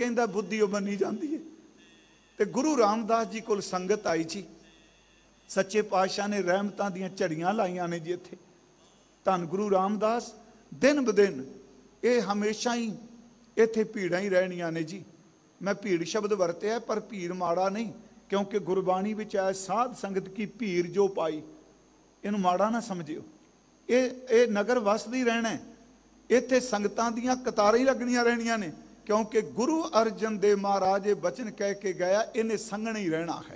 कहता बुद्धि वो बनी जाती है। तो गुरु रामदास जी को संगत आई जी, सच्चे पातशाह ने रहमतां दीयां झड़ियां लाइयां ने जी इत्थे। धन गुरु रामदास दिन ब दिन ये हमेशा ही इत्थे भीड़ां ही रहनियां ने जी। मैं भीड़ शब्द वरत्या पर भीड़ माड़ा नहीं, क्योंकि गुरबाणी विच है साध संगत की भीड़ जो पाई, इनू माड़ा ना समझियो। ये नगर वसदी रहना है, इत्थे संगतां दीयां कतारां ही लगणियां रहनियां ने, क्योंकि गुरु अर्जन देव महाराज ये बचन कह के गया इन्हें संगण ही रहना है।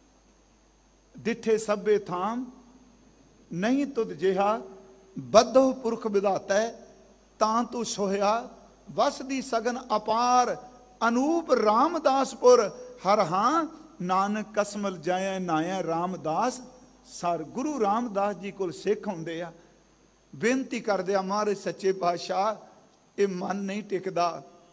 दिठे सभे थाम नहीं तुद जिहा, बद्धो पुरख विधाता है तां तू सोहया, वसदी सगन अपार अनूप रामदासपुर, हर हां नानक कसमल जाए नाया रामदास सर। गुरु रामदास जी को सिख आउंदे आ, बेनती करदे आ महाराज सच्चे पातशाह ये मन नहीं टिकदा,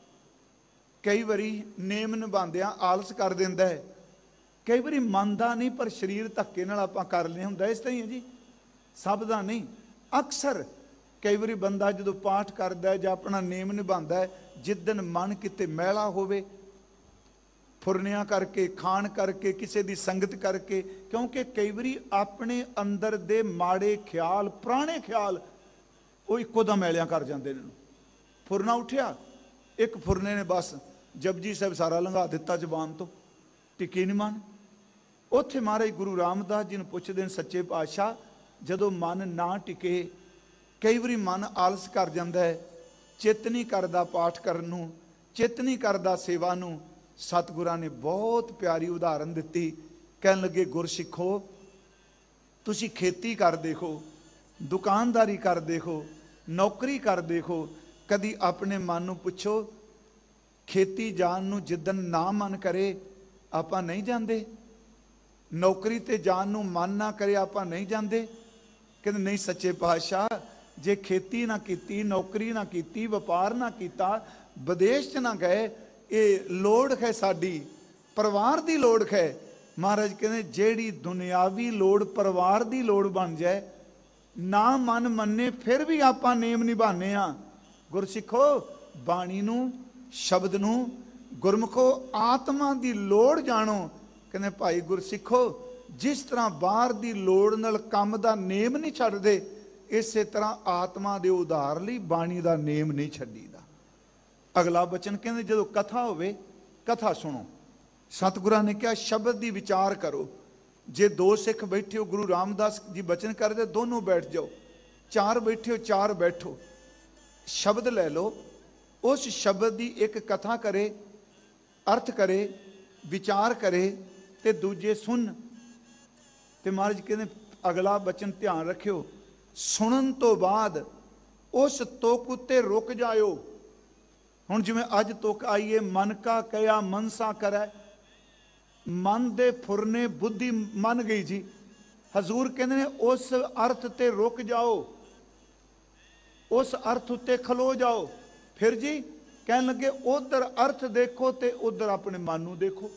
कई बारी नेम निभांदियां आलस कर दिंदा है, कई बारी मनदा नहीं पर शरीर धक्के नाल आपां कर लिया हुंदा। इस तरह ही है जी, सब दा नहीं। अक्सर कई बारी बंदा जो पाठ करदा है जां अपना नेम निभांदा है, जिद्दन मन किते मैला होवे, फुरनिया करके खाण करके किसी की संगत करके, क्योंकि कई बारी अपने अंदर दे माड़े ख्याल पुराने ख्याल वो इको दम मैलिया कर जाते हैं। फुरना उठिया, एक फुरने ने बस जपजी साहब सारा लंघा दिता जबान तो, टिकी नहीं मन। उत्थे महाराज गुरु रामदास जी ने पुछदे हैं सच्चे पातशाह जदों मन ना टिके, कई बारी मन आलस कर जाता है, चित नहीं करता पाठ करन नूं, चित नहीं करता सेवा नूं। सतगुरां ने बहुत प्यारी उदाहरण दी, कहन लगे गुरसिखो तुसी खेती कर देखो, दुकानदारी कर देखो, नौकरी कर देखो, कदी अपने मन नूं पुछो खेती जान नूं जिद्दन ना मन करे आपां नहीं जांदे, नौकरी ते जान नूं मन ना करे आपां नहीं जांदे। कहंदे नहीं सच्चे पातशाह जे खेती ना कीती, नौकरी ना कीती, व्यापार ना कीता, विदेश च ना गए, ये लोड़ है साडी, परिवार की लोड़ है। महाराज कहते जेड़ी दुनियावी लोड़ परिवार की लोड़ बन जाए, ना मन मन्ने फिर भी आपां नेम निभाने आ। गुरसिखो बाणी नूं, शब्द नूं, गुरमुखो आत्मा की लोड़ जानो। कहते भाई गुरसिखो जिस तरह बाहर की लोड़ नाल काम दा नेम नहीं छड्डदे, इसे तरह आत्मा के उधार लई बाणी दा नेम नहीं छड्डीदा। अगला बचन कहते जो कथा होवे कथा सुनो। सतगुरां ने कहा शब्द की विचार करो। जे दो सिख बैठे हो, गुरु रामदास जी बचन करते दोनों बैठ जाओ, चार बैठे हो चार बैठो, शब्द ले लो, उस शब्द की एक कथा करे, अर्थ करे, विचार करे ते दूजे सुन। ते महाराज कहते अगला बचन ध्यान रखियो, सुनन तो बाद उस तुक उत्ते रुक जाओ। हुण जिवें अज तुक आई है मन का कया मनसा करे, मन दे फुरने बुद्धि मन गई जी। हजूर कहते हैं उस अर्थ ते रुक जाओ, उस अर्थ उत्ते खलो जाओ। फिर जी कहन लगे उधर अर्थ देखो ते उधर अपने मन नूं देखो,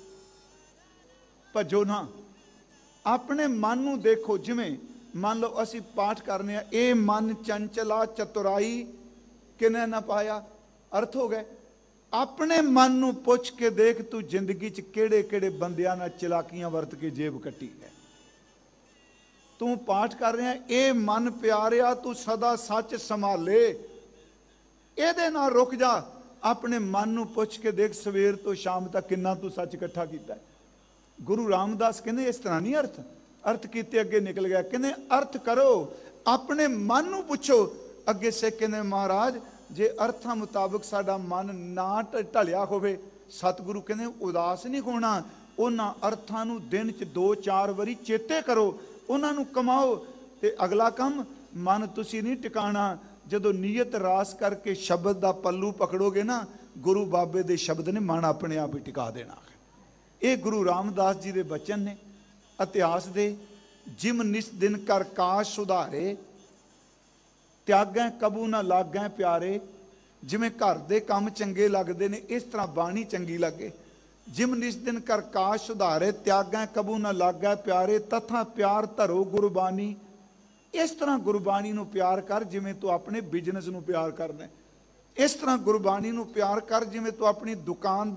भजो ना अपने मन नूं देखो। जिवें मान लो असी पाठ करने आ, ए मन चंचला चतुराई किने ना पाया, अर्थ हो गए। अपने मन नूं पुछ के देख तू जिंदगी च केड़े केड़े बंदियां नाल चलाकियां वरत के जेब कट्टी है। तू पाठ कर रहा ए मन प्यारिया तू सदा सच संभाले, एदे नाल रुक जा। अपने मन नूं पुछ के देख सवेर तो शाम तक किन्ना तू सच इकट्ठा कीता है। गुरु रामदास कहते इस तरह नहीं अर्थ, अर्थ कीते अगे निकल गया। कहते अर्थ करो, अपने मन नूं पुछो। अगे से कहते महाराज जे अर्थां मुताबिक साडा मन ना ढलिया होवे, सतगुरु कहते उदास नहीं होना। उन्हां अर्थां नूं दिन च 2-4 वारी चेते करो, उन्हां नूं कमाओ। ते अगला काम मन तुसीं नहीं टिकाणा। जदों नीयत रास करके शब्द दा पल्लू पकड़ोगे ना, गुरु बाबे दे शब्द ने मन अपने आप ही टिका देना। ये गुरु रामदास जी दे बचन ने इतिहास दे। जिम निस दिन कर काश सुधारे, त्यागै कबू ना लागै प्यारे। जिमें घर दे काम चंगे लगते ने, इस तरह बाणी चंगी लगे। जिम निस दिन कर काश सुधारे, त्यागै कबू ना लागै प्यारे। तथा प्यार धरो गुरबाणी, इस तरह गुरबाणी नूं प्यार कर जिमें तू अपने बिजनेस नूं प्यार करना। इस तरह गुरबाणी नूं प्यार कर जिमें तू अपनी दुकान